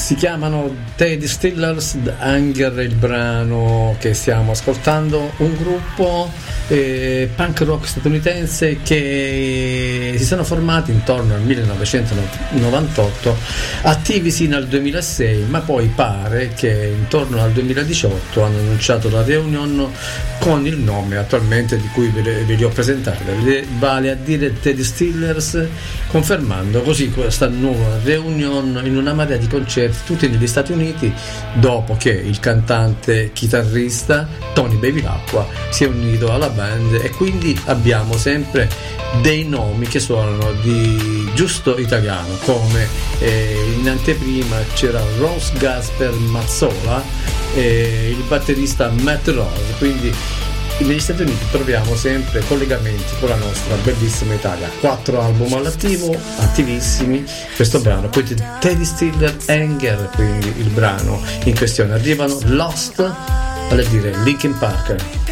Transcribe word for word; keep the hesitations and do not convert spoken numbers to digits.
Si chiamano The Distillers, Anger il brano che stiamo ascoltando, un gruppo eh, punk rock statunitense che si sono formati intorno al millenovecentonovantotto, attivi sino al duemilasei, ma poi pare che intorno al duemiladiciotto hanno annunciato la reunion con il nome attualmente di cui ve, ve li ho presentati, vale a dire The Distillers, confermando così questa nuova reunion in una marea di concerti tutti negli Stati Uniti, dopo che il cantante chitarrista Tony Bevilacqua si è unito alla band, e quindi abbiamo sempre dei nomi che suonano di giusto italiano, come eh, in anteprima c'era Rose Gasper Mazzola e il batterista Matt Rose, quindi negli Stati Uniti troviamo sempre collegamenti con la nostra bellissima Italia. Quattro album all'attivo, attivissimi. Questo brano, poi The Distiller Anger, quindi il brano in questione. Arrivano Lost, vale a dire Linkin Park.